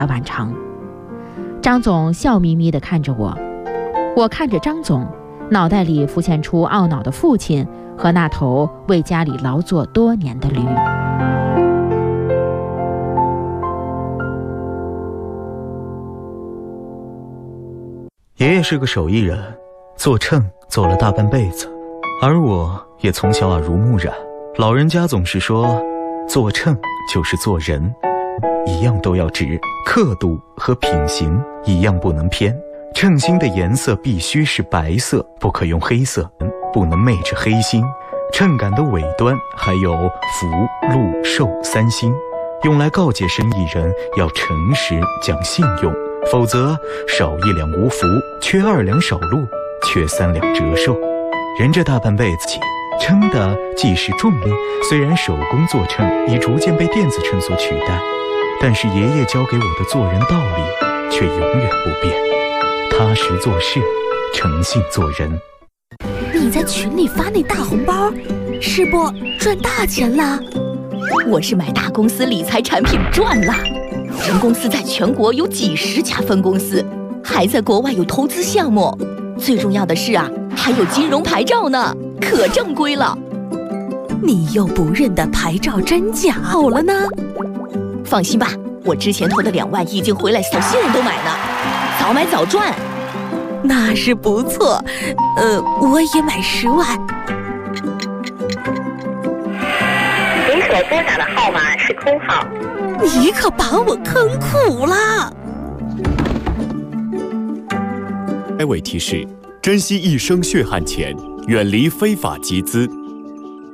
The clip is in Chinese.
完成。张总笑眯眯地看着我，我看着张总，脑袋里浮现出懊恼的父亲和那头为家里劳作多年的驴。 爷爷是个手艺人，做秤做了大半辈子，而我也从小耳濡目染。老人家总是说，做秤就是做人，一样都要直，刻度和品行一样不能偏。秤芯的颜色必须是白色，不可用黑色，不能昧着黑心。秤杆的尾端还有福、禄、寿三星，用来告诫生意人要诚实讲信用，否则少1两无福，缺2两少禄，缺3两折寿。人这大半辈子起，称的既是重力，虽然手工做秤已逐渐被电子秤所取代，但是爷爷教给我的做人道理却永远不变：踏实做事，诚信做人。 你在群里发那大红包，是不赚大钱了？ 我是买大公司理财产品赚了。人公司在全国有几10家分公司，还在国外有投资项目。最重要的是啊，还有金融牌照呢，可正规了。 你又不认得牌照真假好了呢？ 放心吧，我之前投的2万已经回来，小新人都买呢，早买早赚。 那是不错，我也买10万。 您所拨打的号码是空号。 你可把我坑苦了。 该位提示：珍惜一生血汗钱，远离非法集资。